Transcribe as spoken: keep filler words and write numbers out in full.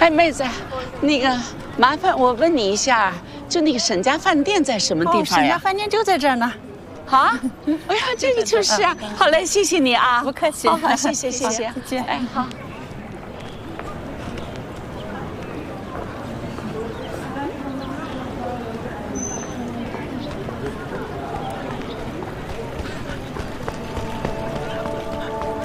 哎，妹子，那个麻烦我问你一下，就那个沈家饭店在什么地方呀？ 沈家饭店就在这儿呢。 啊？哎呀，这个就是啊。好嘞，谢谢你啊。 不客气。 好好，谢谢谢谢。 再见。 哎，好。